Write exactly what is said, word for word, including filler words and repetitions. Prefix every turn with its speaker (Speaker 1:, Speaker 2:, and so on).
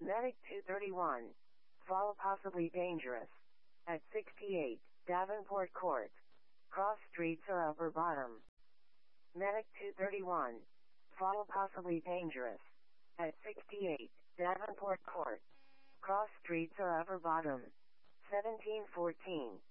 Speaker 1: Medic two thirty-one. Fall possibly dangerous. At sixty-eight, Davenport Court. Cross streets or upper bottom. Medic two thirty-one. Fall possibly dangerous. At sixty-eight, Davenport Court. Cross streets or upper bottom. seventeen fourteen.